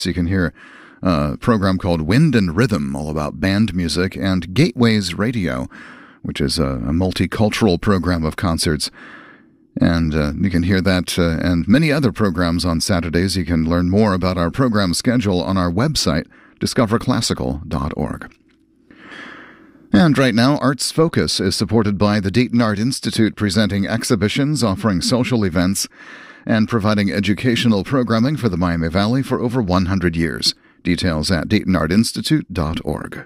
So you can hear a program called Wind and Rhythm, all about band music, and Gateways Radio, which is a multicultural program of concerts. And you can hear that and many other programs on Saturdays. You can learn more about our program schedule on our website, discoverclassical.org. And right now, Arts Focus is supported by the Dayton Art Institute, presenting exhibitions, offering social events, and providing educational programming for the Miami Valley for over 100 years. Details at DaytonArtInstitute.org.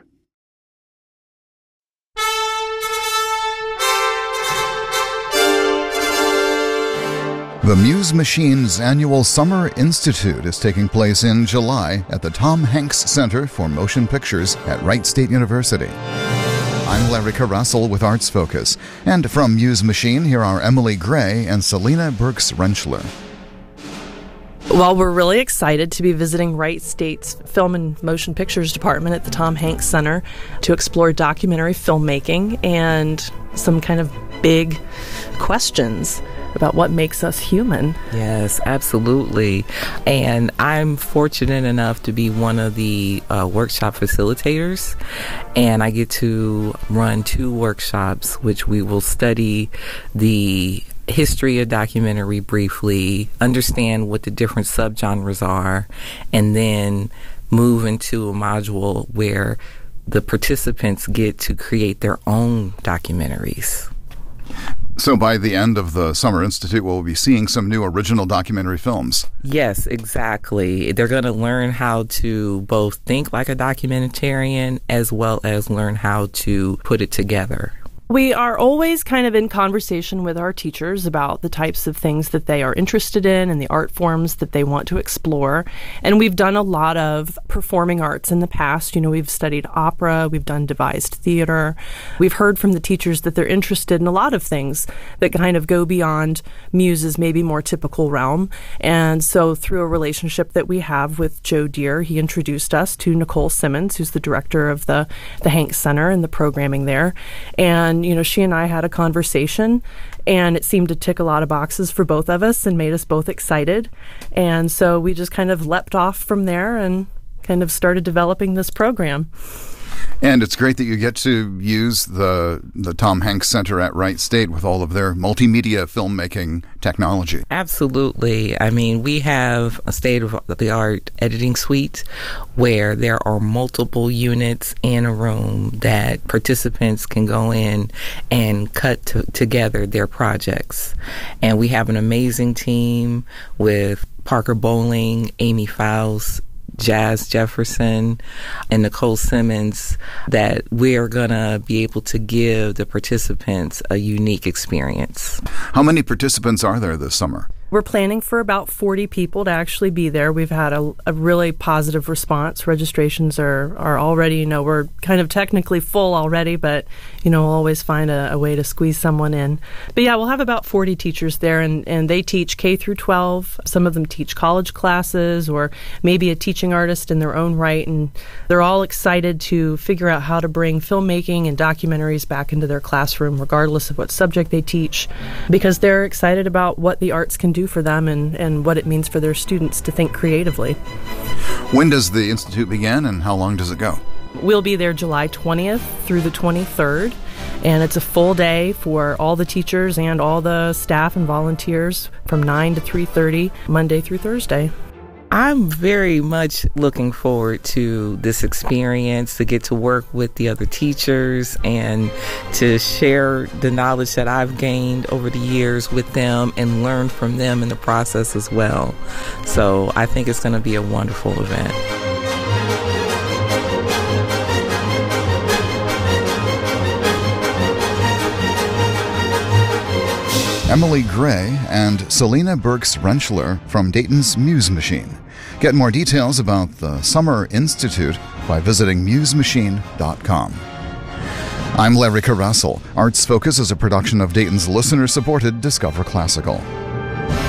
The Muse Machine's annual Summer Institute is taking place in July at the Tom Hanks Center for Motion Pictures at Wright State University. I'm Larry Russell with Arts Focus, and from Muse Machine, here are Emily Gray and Selena Burks-Rentschler. Well, we're really excited to be visiting Wright State's Film and Motion Pictures Department at the Tom Hanks Center to explore documentary filmmaking and some kind of big questions about what makes us human. Yes, absolutely. And I'm fortunate enough to be one of the workshop facilitators, and I get to run 2 workshops, which we will study the history of documentary briefly, understand what the different subgenres are, and then move into a module where the participants get to create their own documentaries. So by the end of the Summer Institute, we'll be seeing some new original documentary films. Yes, exactly. They're going to learn how to both think like a documentarian as well as learn how to put it together. We are always kind of in conversation with our teachers about the types of things that they are interested in and the art forms that they want to explore. And we've done a lot of performing arts in the past. You know, we've studied opera, we've done devised theater. We've heard from the teachers that they're interested in a lot of things that kind of go beyond Muse's maybe more typical realm. And so through a relationship that we have with Joe Deere, he introduced us to Nicole Simmons, who's the director of the Hanks Center and the programming there. And you know, she and I had a conversation, and it seemed to tick a lot of boxes for both of us and made us both excited. And so we just kind of leapt off from there and kind of started developing this program. And it's great that you get to use the Tom Hanks Center at Wright State with all of their multimedia filmmaking technology. Absolutely. I mean, we have a state-of-the-art editing suite where there are multiple units in a room that participants can go in and cut together their projects. And we have an amazing team with Parker Bowling, Amy Faust, Jazz Jefferson, and Nicole Simmons, that we're going to be able to give the participants a unique experience. How many participants are there this summer? We're planning for about 40 people to actually be there. We've had a really positive response. Registrations are already, you know, we're kind of technically full already, but, you know, we'll always find a way to squeeze someone in. But yeah, we'll have about 40 teachers there, and they teach K through 12. Some of them teach college classes or maybe a teaching artist in their own right, and they're all excited to figure out how to bring filmmaking and documentaries back into their classroom, regardless of what subject they teach, because they're excited about what the arts can do for them and what it means for their students to think creatively. When does the Institute begin and how long does it go? We'll be there July 20th through the 23rd, and it's a full day for all the teachers and all the staff and volunteers from 9 to 3:30, Monday through Thursday. I'm very much looking forward to this experience, to get to work with the other teachers and to share the knowledge that I've gained over the years with them and learn from them in the process as well. So I think it's going to be a wonderful event. Emily Gray and Selena Burks-Rentschler from Dayton's Muse Machine. Get more details about the Summer Institute by visiting musemachine.com. I'm Larry Russell. Arts Focus is a production of Dayton's listener-supported Discover Classical.